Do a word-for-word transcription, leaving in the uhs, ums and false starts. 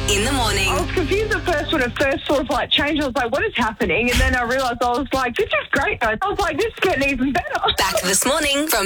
in the morning. I was confused at first when it first sort of like changed. I was like, what is happening? And then I realised I was like, this is great, guys. I was like, this is getting even better. Back this morning from